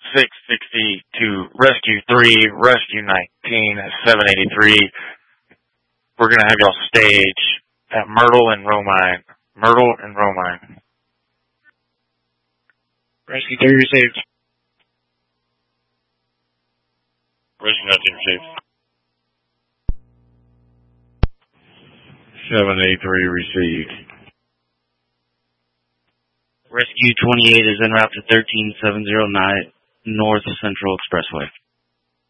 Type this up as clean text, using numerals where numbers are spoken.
660 to Rescue 3, Rescue 19 at 783. We're going to have y'all stage at Myrtle and Romine. Myrtle and Romine. Rescue 3 received. Rescue 19 received. 783 received. Rescue 28 is en route to 13709 North Central Expressway.